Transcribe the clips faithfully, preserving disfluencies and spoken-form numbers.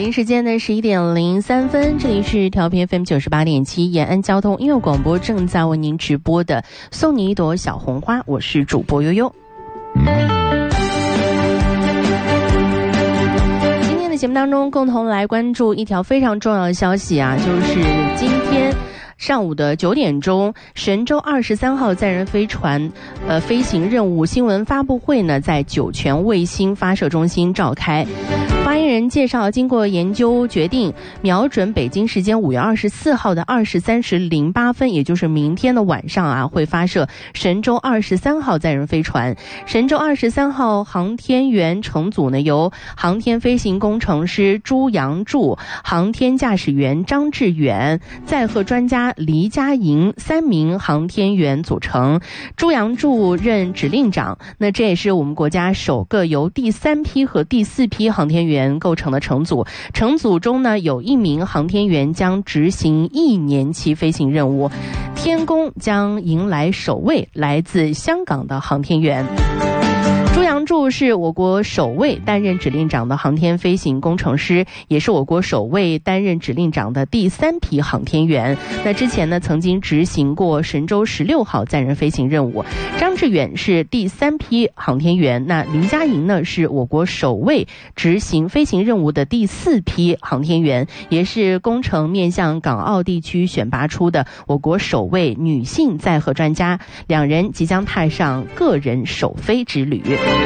北京时间的十一点零三分，这里是调频 F M 九十八点七延安交通音乐广播，正在为您直播的送你一朵小红花，我是主播悠悠。今天的节目当中，共同来关注一条非常重要的消息啊，就是今天上午的九点钟，神舟二十三号载人飞船呃飞行任务新闻发布会呢，在酒泉卫星发射中心召开。发言人介绍，经过研究决定，瞄准北京时间五月二十四号的二十三时零八分，也就是明天的晚上啊，会发射神舟二十三号载人飞船。神舟二十三号航天员乘组呢，由航天飞行工程师朱杨柱、航天驾驶员张志远、载荷专家黎佳莹三名航天员组成。朱杨柱任指令长，那这也是我们国家首个由第三批和第四批航天员构成的乘组。乘组中呢，有一名航天员将执行一年期飞行任务。天宫将迎来首位来自香港的航天员。朱杨柱是我国首位担任指令长的航天飞行工程师，也是我国首位担任指令长的第三批航天员。那之前呢，曾经执行过神舟十六号载人飞行任务。张志远是第三批航天员，那黎佳莹呢，是我国首位执行飞行任务的第四批航天员，也是工程面向港澳地区选拔出的我国首位女性载荷专家。两人即将踏上个人首飞之旅。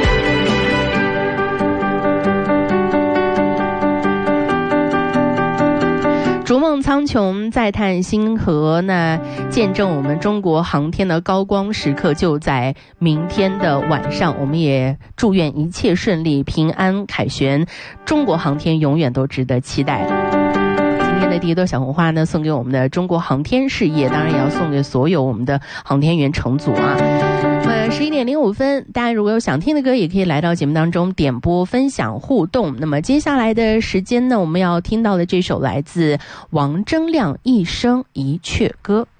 逐梦苍穹，再探星河，那见证我们中国航天的高光时刻就在明天的晚上。我们也祝愿一切顺利、平安凯旋，中国航天永远都值得期待。今天的第一朵小红花呢，送给我们的中国航天事业，当然也要送给所有我们的航天员乘组啊。呃，十一点零五分，大家如果有想听的歌，也可以来到节目当中点播、分享、互动。那么接下来的时间呢，我们要听到的这首来自王铮亮《一生一阙歌》。